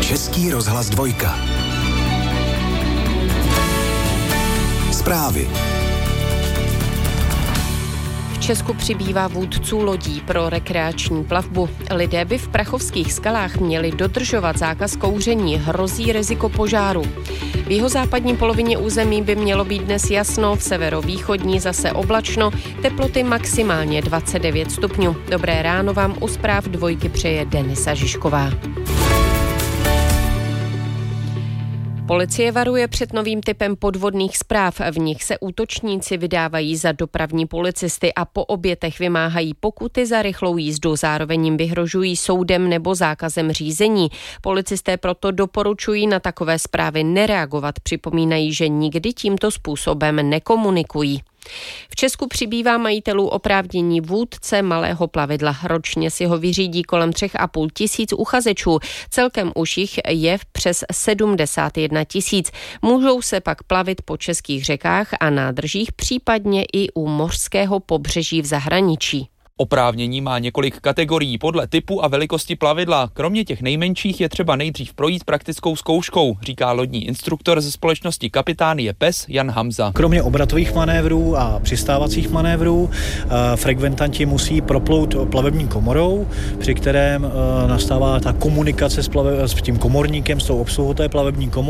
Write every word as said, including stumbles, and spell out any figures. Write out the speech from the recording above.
Český rozhlas dvojka. Zprávy. V Česku přibývá vůdců lodí pro rekreační plavbu. Lidé by v Prachovských skalách měli dodržovat zákaz kouření, hrozí riziko požáru. V jihozápadní polovině území by mělo být dnes jasno, v severovýchodní zase oblačno, teploty maximálně dvacet devět stupňů. Dobré ráno vám u zpráv dvojky přeje Denisa Žižková. Policie varuje před novým typem podvodných zpráv. V nich se útočníci vydávají za dopravní policisty a po obětech vymáhají pokuty za rychlou jízdu. Zároveň jim vyhrožují soudem nebo zákazem řízení. Policisté proto doporučují na takové zprávy nereagovat. Připomínají, že nikdy tímto způsobem nekomunikují. V Česku přibývá majitelů oprávnění vůdce malého plavidla. Ročně si ho vyřídí kolem třech a půl tisíc uchazečů. Celkem už jich je přes sedmdesát jedna tisíc. Můžou se pak plavit po českých řekách a nádržích, případně i u mořského pobřeží v zahraničí. Oprávnění má několik kategorií podle typu a velikosti plavidla. Kromě těch nejmenších je třeba nejdřív projít praktickou zkouškou, říká lodní instruktor ze společnosti Kapitánie P E S Jan Hamza. Kromě obratových manévrů a přistávacích manévrů frekventanti musí proplout plavební komorou, při kterém nastává ta komunikace s, plave, s tím komorníkem, s tou obsluhou té plavební komory.